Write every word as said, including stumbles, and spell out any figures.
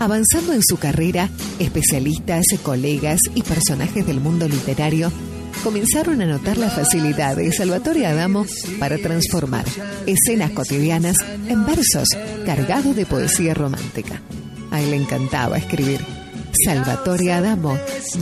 Avanzando en su carrera, especialistas, colegas y personajes del mundo literario comenzaron a notar la facilidad de Salvatore Adamo para transformar escenas cotidianas en versos cargados de poesía romántica. A él le encantaba escribir. Salvatore Adamo